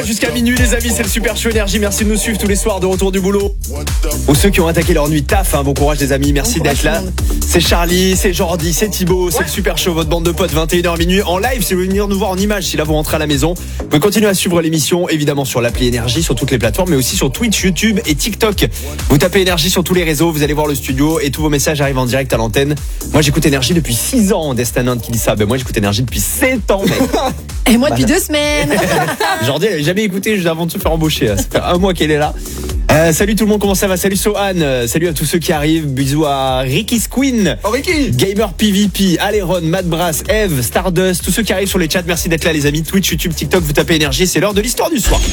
Jusqu'à minuit les amis, c'est le Super Show Énergie. Merci de nous suivre tous les soirs de retour du boulot. Ou ceux qui ont attaqué leur nuit taf, bon courage les amis, merci d'être là. C'est Charlie, c'est Jordi, c'est Thibaut, c'est le Super Show, votre bande de potes, 21h minuit en live. Si vous voulez venir nous voir en image, si là vous rentrez à la maison, vous pouvez continuer à suivre l'émission évidemment sur l'appli Énergie, sur toutes les plateformes, mais aussi sur Twitch, YouTube et TikTok. Vous tapez Énergie sur tous les réseaux, vous allez voir le studio et tous vos messages arrivent en direct à l'antenne. Moi j'écoute Énergie depuis 6 ans, Destin qui dit ça, moi j'écoute Énergie depuis 7 ans mec. Et moi depuis 2 semaines. Jordi elle avait jamais écouté juste avant de se faire embaucher. Ça fait 1 mois qu'elle est là. Salut tout le monde, comment ça va? Salut Sohan, salut à tous ceux qui arrivent. Bisous à Ricky's Queen, Ricky, Gamer PVP, Aleron, Mad Brass, Eve, Stardust, tous ceux qui arrivent sur les chats. Merci d'être là les amis. Twitch, YouTube, TikTok, vous tapez Énergie. C'est l'heure de l'histoire du soir.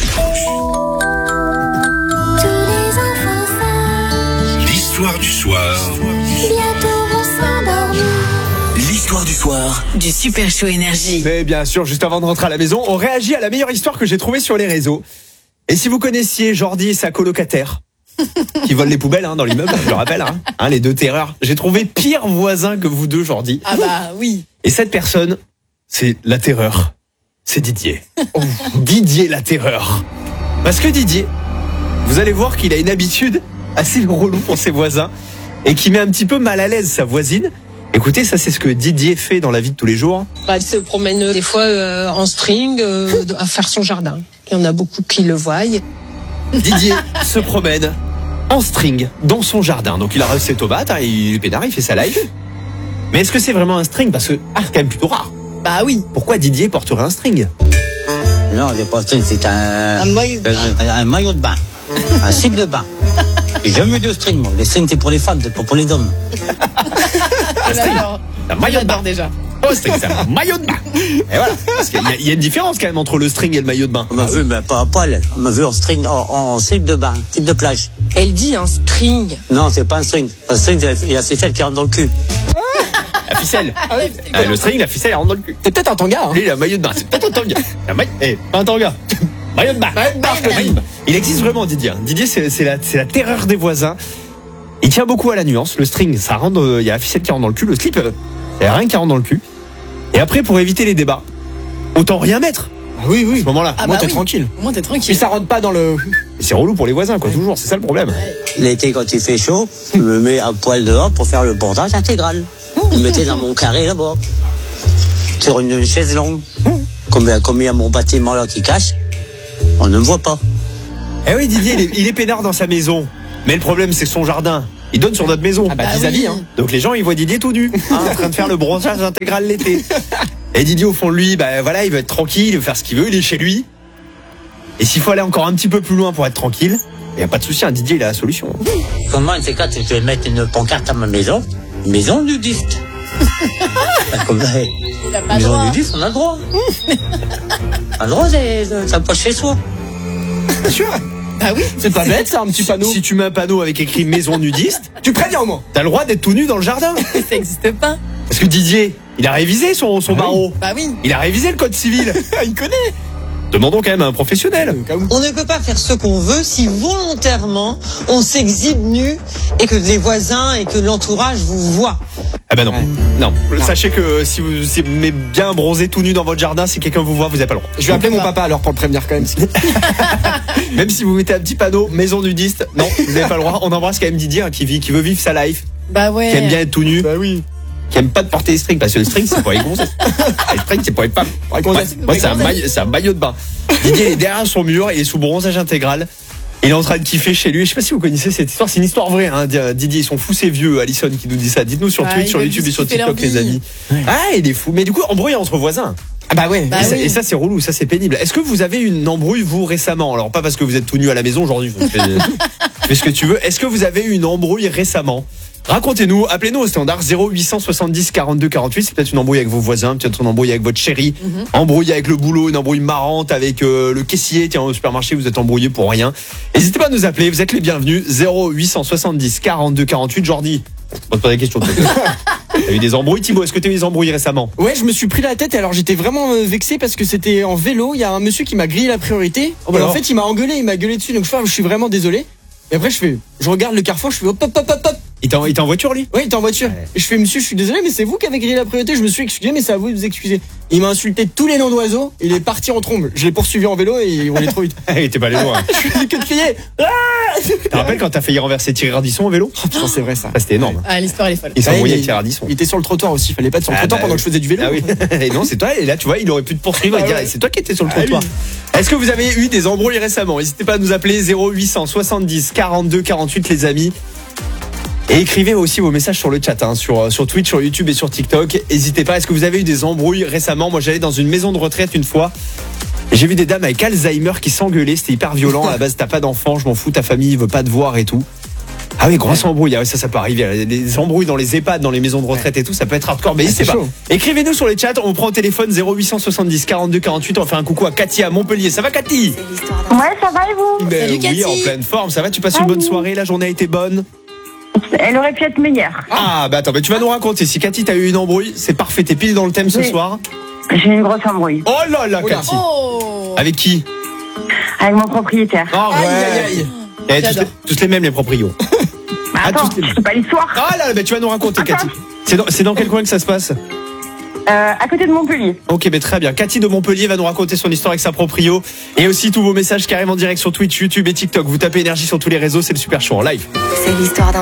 L'histoire du soir. Bientôt on s'endormir. L'histoire du soir Du Super Show Énergie. Mais bien sûr, juste avant de rentrer à la maison, on réagit à la meilleure histoire que j'ai trouvée sur les réseaux. Et si vous connaissiez Jordi et sa colocataire qui volent les poubelles dans l'immeuble, je le rappelle, les deux terreurs, j'ai trouvé pire voisin que vous deux, Jordi. Ah bah oui. Et cette personne, c'est la terreur. C'est Didier. Didier la terreur. Parce que Didier, vous allez voir qu'il a une habitude assez relou pour ses voisins et qui met un petit peu mal à l'aise sa voisine. Écoutez, ça c'est ce que Didier fait dans la vie de tous les jours. Elle se promène des fois en string à faire son jardin. Il y en a beaucoup qui le voient. Didier se promène en string dans son jardin. Donc il a ses tomates, il est pédard, il fait sa live. Mais est-ce que c'est vraiment un string? Parce que c'est quand même plutôt rare. Bah oui. Pourquoi Didier porterait un string? Non, c'est pas un string, c'est un maillot de bain. Un slip de bain. J'ai jamais de string, moi. Les strings, c'est pour les femmes, c'est pas pour les hommes. Un maillot de bain déjà. Oh, c'est un maillot de bain. Et voilà. Parce qu'il y a une différence quand même entre le string et le maillot de bain. On m'a vu, mais pas à poil. On m'a vu en string, en slip de bain, slip de plage. Elle dit un string. Non, c'est pas un string. Un string, il y a ses ficelles qui rentrent dans le cul. La ficelle. Le string, la ficelle, elle rentre dans le cul. C'est peut-être un tanga. Lui, il a un maillot de bain. C'est peut-être un tanga. Pas un tanga. Maillot de bain. Il existe vraiment, Didier. Didier, c'est la terreur des voisins. Il tient beaucoup à la nuance. Le string, ça rentre, il y a la ficelle qui rentre dans le cul. Le slip, il n'y a rien qui rentre dans le cul. Et après, pour éviter les débats, autant rien mettre. Oui. À ce moment-là. Moi, t'es tranquille. Moi t'es tranquille. Puis ça rentre pas dans le... C'est relou pour les voisins, quoi, toujours. C'est ça le problème. L'été, quand il fait chaud, je me mets à poil dehors pour faire le bordage intégral. Je me mettais dans mon carré là-bas. Sur une chaise longue. Comme il y a mon bâtiment là qui cache, on ne me voit pas. Eh oui, Didier, il est peinard dans sa maison. Mais le problème, c'est son jardin. Il donne sur notre maison. vis-à-vis. Donc les gens, ils voient Didier tout nu, en train de faire le bronzage intégral l'été. Et Didier, au fond de lui, il veut être tranquille, il veut faire ce qu'il veut, il est chez lui. Et s'il faut aller encore un petit peu plus loin pour être tranquille, il n'y a pas de souci, Didier, il a la solution. Comment une de ces quatre, je vais mettre une pancarte à ma maison, maison nudiste. Comme ça, maison nudiste, on a le droit. On a le droit, ça passe chez soi. Bien sûr. Bah oui. C'est pas bête, ça, un petit panneau. Si tu mets un panneau avec écrit maison nudiste, Tu préviens au moins. t'as le droit d'être tout nu dans le jardin. Ça n'existe pas. Parce que Didier, il a révisé son barreau. Bah oui. Il a révisé le code civil. Il connaît. Demandons quand même à un professionnel. On ne peut pas faire ce qu'on veut si volontairement on s'exhibe nu et que les voisins et que l'entourage vous voient. Ah bah non. Non. Sachez que si vous aimez bien bronzer tout nu dans votre jardin, si quelqu'un vous voit, vous n'avez pas le droit. Je vais appeler mon papa alors pour le prévenir quand même. Même si vous mettez un petit panneau maison nudiste, non, vous n'avez pas le droit. On embrasse quand même Didier qui veut vivre sa life, Bah ouais. qui aime bien être tout nu, Bah oui. qui aime pas de porter les strings parce que le string c'est pour les gonzesses. Les strings c'est pour les femmes. Moi c'est un maillot de bain. Didier il est derrière son mur, il est sous bronzage intégral. Il est en train de kiffer chez lui. Je sais pas si vous connaissez cette histoire, c'est une histoire vraie. Didier, ils sont fous ces vieux. Alison qui nous dit ça. Dites-nous sur Twitch, sur YouTube et sur TikTok, les amis. Ah, il est fou. Mais du coup, embrouille entre voisins. Ah bah ouais. Et ça c'est relou, ça c'est pénible. Est-ce que vous avez eu une embrouille vous récemment? Alors pas parce que vous êtes tout nu à la maison aujourd'hui. Fais ce que tu veux. Est-ce que vous avez eu une embrouille récemment? Racontez-nous, appelez-nous au standard 0870 42 48. C'est peut-être une embrouille avec vos voisins, peut-être une embrouille avec votre chérie, embrouille avec le boulot, une embrouille marrante avec le caissier. Tiens, au supermarché, vous êtes embrouillé pour rien. N'hésitez pas à nous appeler, vous êtes les bienvenus. 0870 42 48. Jordi, on te pose des questions. T'as eu des embrouilles, Thibaut? Est-ce que t'as eu des embrouilles récemment? Ouais, je me suis pris la tête et alors j'étais vraiment vexé parce que c'était en vélo. Il y a un monsieur qui m'a grillé la priorité. En fait, il m'a gueulé dessus. Donc je suis vraiment désolé. Et après, je regarde le carrefour, je fais hop. Il était en voiture, lui? Oui, il était en voiture. Et je fais, monsieur, je suis désolé, mais c'est vous qui avez grillé la priorité. Je me suis excusé, mais c'est à vous de vous excuser. Il m'a insulté tous les noms d'oiseaux. Il est parti en trombe. Je l'ai poursuivi en vélo et il roulait trop vite. Il était pas allé loin. Je faisais que de crier. Tu te rappelles quand t'as failli renverser Thierry Ardisson en vélo? Oh, putain, c'est vrai ça. Ça, c'était énorme. Ah, l'histoire, elle est folle. Il s'est Ouais, embrouillé avec il- Thierry Ardisson. Il était sur le trottoir aussi. Il fallait pas être sur le Ah, trottoir bah, pendant que je faisais du vélo. Ah oui. Et non, c'est toi. Et là, tu vois, il aurait pu te poursuivre et Ah dire, ouais. c'est toi qui étais sur le Ah trottoir. oui. Est-ce que vous avez eu des embrouilles récemment? N'hésitez pas à nous appeler 0800 70 42 48, les amis. Et écrivez aussi vos messages sur le chat, hein, sur Twitch, sur YouTube et sur TikTok. N'hésitez pas. Est-ce que vous avez eu des embrouilles récemment? Moi, j'allais dans une maison de retraite une fois. Et j'ai vu des dames avec Alzheimer qui s'engueulaient. C'était hyper violent. À la base, t'as pas d'enfant, je m'en fous, ta famille veut pas te voir et tout. Ah oui, grosse embrouille. Ah oui, ça peut arriver. Des embrouilles dans les EHPAD, dans les maisons de retraite et tout, ça peut être hardcore. Mais n'hésitez c'est pas. chaud. Écrivez-nous sur les chats. On prend au téléphone 0870 42 48. On va faire un coucou à Cathy à Montpellier. Ça va, Cathy? Ouais, ça va et vous? Ben Salut, oui, Cathy. en pleine forme. Ça va? Tu passes une bonne soirée? La journée a été bonne? Elle aurait pu être meilleure. Ah, bah attends, tu vas nous raconter. Si Cathy, t'as eu une embrouille, c'est parfait. T'es pile dans le thème ce Oui. soir. J'ai eu une grosse embrouille Oh là là, Oula. Cathy. Oh. Avec qui? avec mon propriétaire. Oh, Aïe, ouais. aïe, aïe. Eh, J'adore. tous les mêmes, les proprios. Bah, attends, tous les- je sais pas l'histoire. Ah là, bah tu vas nous raconter, Attends. Cathy. C'est dans quel coin que ça se passe? À côté de Montpellier. Ok, mais très bien. Cathy de Montpellier va nous raconter son histoire avec sa proprio. Et aussi tous vos messages qui arrivent en direct sur Twitch, YouTube et TikTok. Vous tapez énergie sur tous les réseaux, c'est le Super Show en live. C'est l'histoire d'un